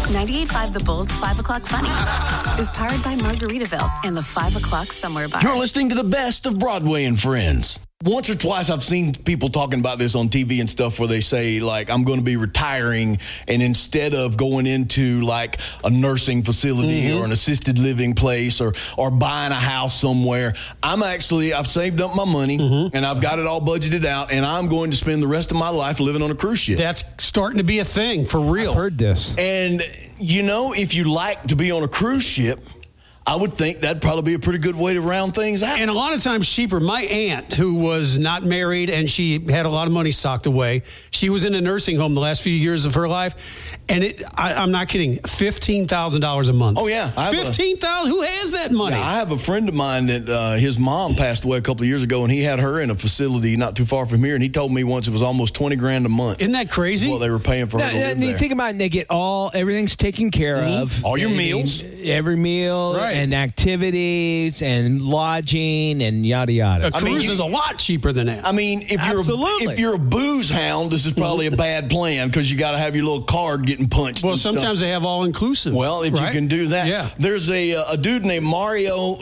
98.5 The Bull's 5 o'clock funny is powered by Margaritaville and the 5 o'clock somewhere bar. You're listening to the best of Broadway and Friends. Once or twice I've seen people talking about this on TV and stuff where they say, like, I'm going to be retiring, and instead of going into, like, a nursing facility or an assisted living place or buying a house somewhere, I've saved up my money, and I've got it all budgeted out, and I'm going to spend the rest of my life living on a cruise ship. That's starting to be a thing, for real. I've heard this. And, you know, if you like to be on a cruise ship, I would think that'd probably be a pretty good way to round things out. And a lot of times cheaper. My aunt, who was not married and she had a lot of money socked away, she was in a nursing home the last few years of her life. And I'm not kidding, $15,000 a month. Oh, yeah. $15,000? Who has that money? Yeah, I have a friend of mine that his mom passed away a couple of years ago, and he had her in a facility not too far from here. And he told me once it was almost $20,000 a month. Isn't that crazy? Well, they were paying for her to live there. Think about it. They get everything's taken care of. All your meals. Every meal. Right. And activities and lodging and yada yada. A cruise is a lot cheaper than that. I mean, if you're a booze hound, this is probably a bad plan because you got to have your little card getting punched. Well, sometimes they have all-inclusive. Well, if you can do that. Yeah. There's a dude named Mario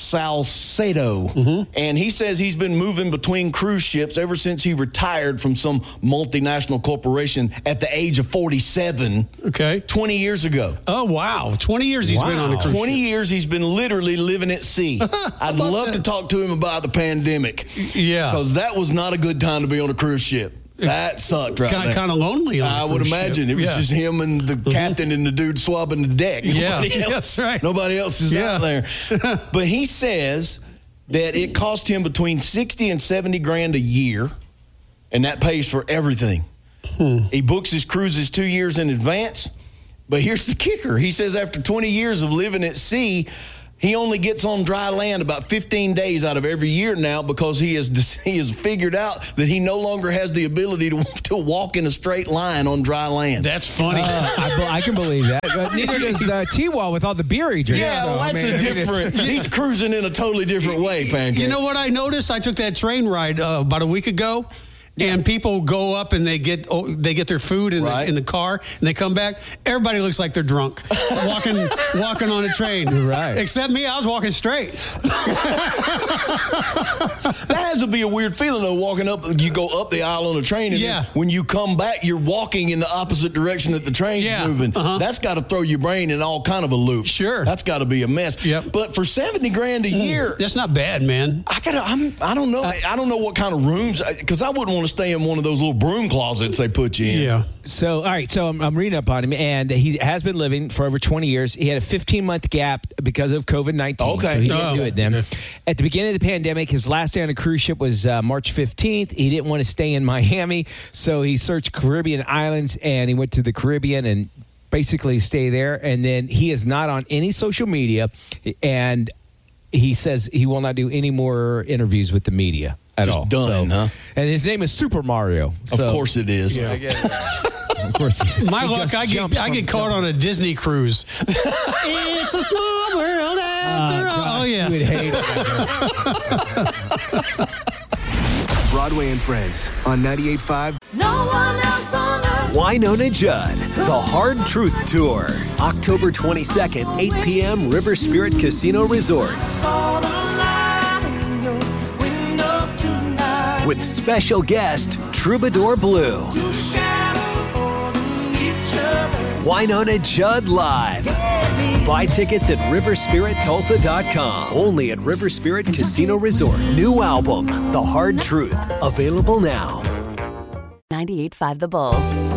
Salcedo, and he says he's been moving between cruise ships ever since he retired from some multinational corporation at the age of 47. Okay. 20 years ago. Oh, wow. 20 years he's been on a cruise 20 ship. years he's been literally living at sea. I'd love to talk to him about the pandemic. Yeah. Because that was not a good time to be on a cruise ship. That sucked right there. Kind of lonely on I a would cruise imagine. ship. It was just him and the captain and the dude swabbing the deck. Nobody else, that's right. Nobody else is out there. But he says that it cost him between $60 and $70 a year, and that pays for everything. He books his cruises 2 years in advance. But here's the kicker. He says after 20 years of living at sea, he only gets on dry land about 15 days out of every year now because he has figured out that he no longer has the ability to walk in a straight line on dry land. That's funny. I can believe that. But neither does T-Wall with all the beer he drinks. Yeah, well, that's a different. He's cruising in a totally different way, Pancake. You know what I noticed? I took that train ride about a week ago. And people go up and they get their food in the car and they come back. Everybody looks like they're drunk, walking on a train. Right. Except me, I was walking straight. That has to be a weird feeling though. Walking up, you go up the aisle on a train, and then when you come back, you're walking in the opposite direction that the train's moving. That's got to throw your brain in all kind of a loop. Sure, that's got to be a mess. Yep. But for $70,000 a year, that's not bad, man. I don't know. I don't know what kind of rooms because I wouldn't want to stay in one of those little broom closets they put you in. Yeah. So, all right. So I'm reading up on him, and he has been living for over 20 years. He had a 15-month gap because of COVID-19. Okay. So he didn't do it then. Yeah. At the beginning of the pandemic, his last day on a cruise ship was March 15th. He didn't want to stay in Miami, so he searched Caribbean islands, and he went to the Caribbean and basically stay there. And then he is not on any social media, and he says he will not do any more interviews with the media. At all. Done, huh? And his name is Super Mario. Of course it is. Yeah. Of course. My luck, I get caught on a Disney cruise. It's a small world after all. Oh, yeah. You would hate it. Broadway and Friends on 98.5. No one else on earth. Wynonna Judd, The Hard Truth Tour. October 22nd, 8 p.m., River Spirit Casino Resort. With special guest, Troubadour Blue. Wynonna Judd Live. Buy tickets at riverspirittulsa.com. Only at River Spirit Casino Resort. New album, The Hard Truth. Available now. 98.5 The Bull.